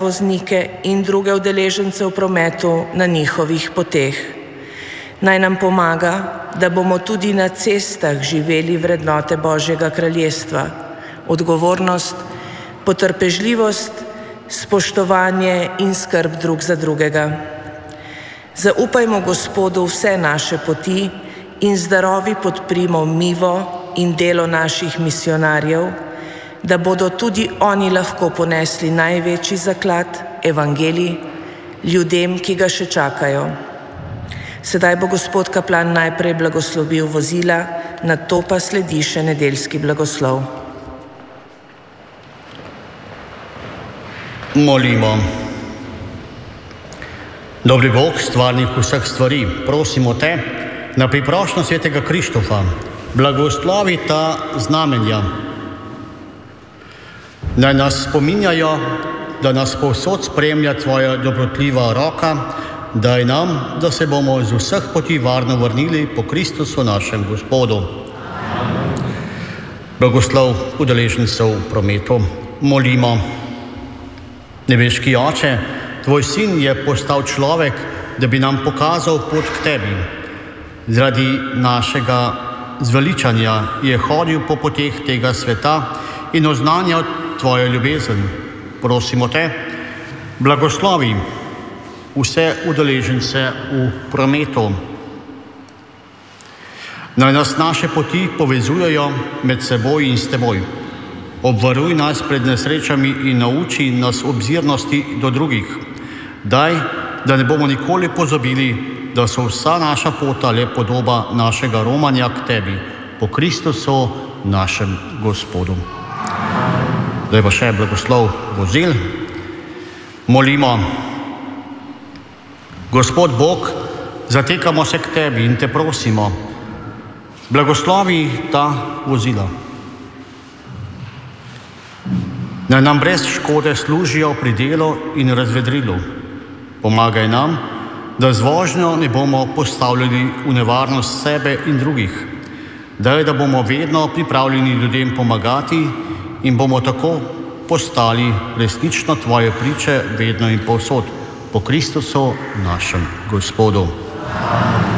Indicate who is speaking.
Speaker 1: voznike in druge udeležence v prometu na njihovih poteh. Naj nam pomaga, da bomo tudi na cestah živeli vrednote Božjega kraljestva, odgovornost, potrpežljivost, spoštovanje in skrb drug za drugega. Zaupajmo Gospodu vse naše poti in z darovi podprimo mivo in delo naših misionarjev, da bodo tudi oni lahko ponesli največji zaklad, evangelij, ljudem, ki ga še čakajo. Sedaj bo gospod kaplan najprej blagoslovil vozila, nato pa sledi še nedeljski blagoslov.
Speaker 2: Molimo. Dobri Bog, stvarnik vseh stvari, prosimo te, na priprošnjo svetega Krištofa, blagoslovi ta znamenja. Naj nas spominjajo, da nas povsod spremlja tvoja dobrotljiva roka, daj nam, da se bomo z vseh poti varno vrnili po Kristusu našem Gospodu. Blagoslov udeležencev v prometu. Molimo. Nebeški Oče, tvoj sin je postal človek, da bi nam pokazal pot k tebi. Zaradi našega zveličanja je hodil po poteh tega sveta in oznanjal tvojo ljubezen. Prosimo te, blagoslovi vse udeležence v prometu. Naj nas naše poti povezujejo med seboj in s teboj. Obvaruj nas pred nesrečami in nauči nas obzirnosti do drugih. Daj, da ne bomo nikoli pozabili, da so vsa naša pota le podoba našega romanja k tebi, po Kristusu našem Gospodu. Zdaj pa še blagoslov vozil. Molimo. Gospod Bog, zatekamo se k tebi in te prosimo, blagoslovi ta vozila. Naj nam brez škode služijo pri delu in razvedrilu. Pomagaj nam, da z vožnjo ne bomo postavljali v nevarnost sebe in drugih. Daj, da bomo vedno pripravljeni ljudem pomagati in bomo tako postali resnično tvoje priče vedno in povsod. Po Kristusu našem Gospodu.